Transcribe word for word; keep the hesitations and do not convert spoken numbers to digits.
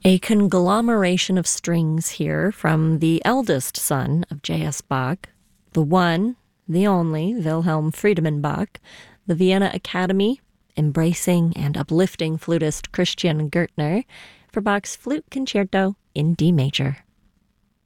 A conglomeration of strings here from the eldest son of J S. Bach, the one, the only Wilhelm Friedemann Bach, the Vienna Academy, embracing and uplifting flutist Christian Gürtner, for Bach's Flute Concerto in D major.